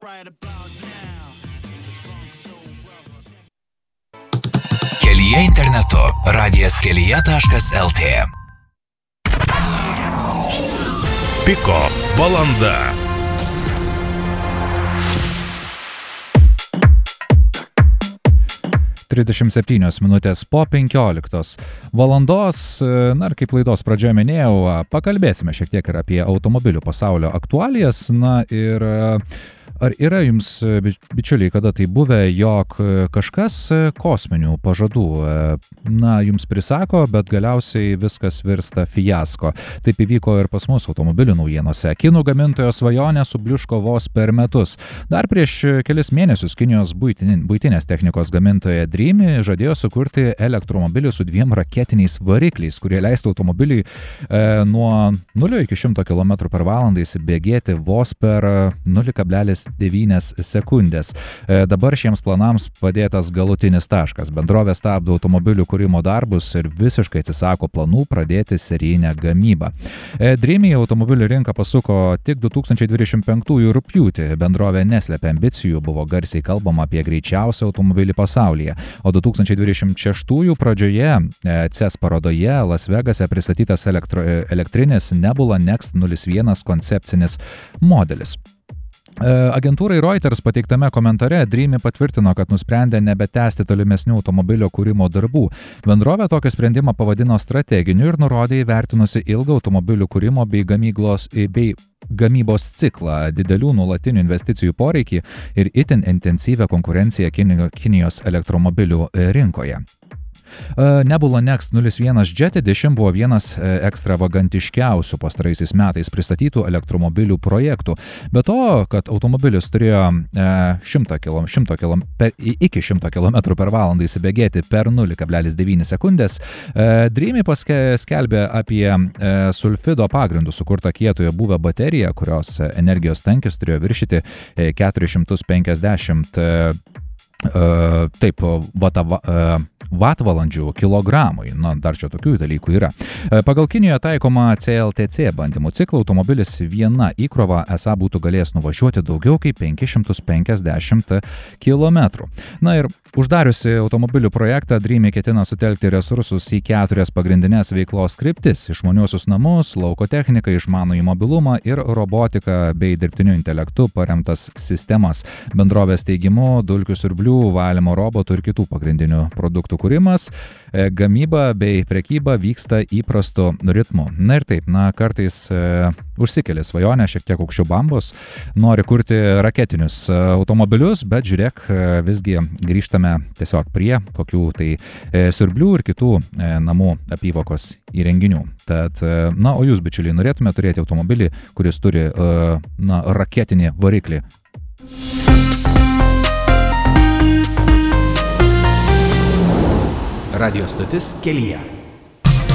Kelyje internetu radijas.kelyje.lt. Piko valanda. Trisdešimt minutės po 15 valandos. Na ir kaip laidos pradžioje minėjau, pakalbėsime šiek tiek ir apie automobilių pasaulio aktualijas. Na ir ar yra jums, bičiuliai, kada tai buvę, jog kažkas kosminių pažadų, jums prisako, bet galiausiai viskas virsta fiasko? Taip įvyko ir pas mus automobilių naujienose. Kinų gamintojo svajonė subliuško vos per metus. Dar prieš kelis mėnesius Kinijos buitinės technikos gamintoja Dreamy žadėjo sukurti elektromobilį su 2 raketiniais varikliais, kurie leistų automobiliui nuo 0 iki 100 km/h įsibėgėti vos per 0,9 sekundės. Dabar šiems planams padėtas galutinis taškas. Bendrovė stabdo automobilių kūrimo darbus ir visiškai atsisako planų pradėti serijinę gamybą. Dreamy automobilių rinką pasuko tik 2025 rugpjūtį. Bendrovė neslėpė ambicijų, buvo garsiai kalbama apie greičiausią automobilį pasaulyje. O 2026 pradžioje CES parodoje Las Vegase pristatytas elektrinis Nebula Next 01 koncepcinis modelis. Agentūrai Reuters pateiktame komentare Dreamy patvirtino, kad nusprendė nebetęsti tolimesnių automobilio kūrimo darbų. Bendrovė tokį sprendimą pavadino strateginiu ir nurodė įvertinusi ilgą automobilių kūrimo bei gamybos ciklą, didelių nuolatinių investicijų poreikį ir itin intensyvią konkurenciją Kinijos elektromobilių rinkoje. Nebula Next 01 Jet Edition buvo vienas ekstravagantiškiausių pastaraisiais metais pristatytų elektromobilių projektų. Be to, kad automobilis turėjo iki 100 km/h įsibėgėti per 0,9 sekundės, Dreamy skelbė apie sulfido pagrindų sukurtą kietojo būvio bateriją, kurios energijos tankis turėjo viršyti 450 vatvalandžių kilogramui. Dar čia tokių dalykų yra. Pagal Kinijoje taikomą CLTC bandymų ciklą automobilis viena įkrova esą būtų galėjęs nuvažiuoti daugiau kaip 550 km. Na ir uždariusi automobilių projektą, Dreamy ketina sutelkti resursus į 4 pagrindinės veiklos kryptis: išmaniuosius namus, lauko techniką, išmanųjį mobilumą ir robotiką bei dirbtiniu intelektu paremtas sistemas. Bendrovės teigimu, dulkių siurblių, valymo robotų ir kitų pagrindinių produktų kūrimas, gamyba bei prekyba vyksta įprastu ritmu. Na ir taip, kartais užsikeli svajonę šiek tiek aukščiau bambos, nori kurti raketinius automobilius, bet žiūrėk, visgi grįžtame tiesiog prie kokių tai siurblių ir kitų namų apyvokos įrenginių. Tad, o jūs, bičiuliai, norėtume turėti automobilį, kuris turi raketinį variklį? Radio stotis Kelyje.